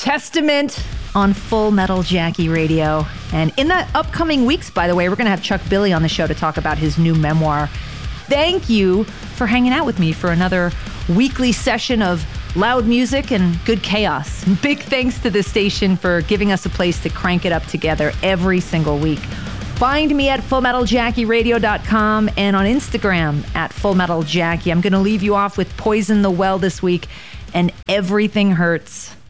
Testament on Full Metal Jackie Radio. And in the upcoming weeks, by the way, we're going to have Chuck Billy on the show to talk about his new memoir. Thank you for hanging out with me for another weekly session of loud music and good chaos. Big thanks to the station for giving us a place to crank it up together every single week. Find me at FullMetalJackieRadio.com and on Instagram at FullMetalJackie. I'm going to leave you off with Poison the Well this week and Everything Hurts.